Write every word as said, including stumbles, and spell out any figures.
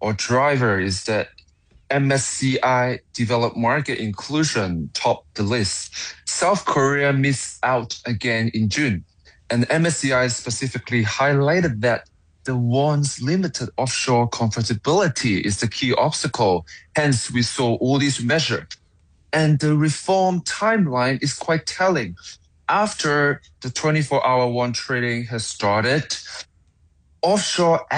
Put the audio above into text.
or driver is that M S C I developed market inclusion topped the list. South Korea missed out again in June, and M S C I specifically highlighted that the won's limited offshore convertibility is the key obstacle. Hence, we saw all these measures. And the reform timeline is quite telling. After the twenty-four hour won trading has started, offshore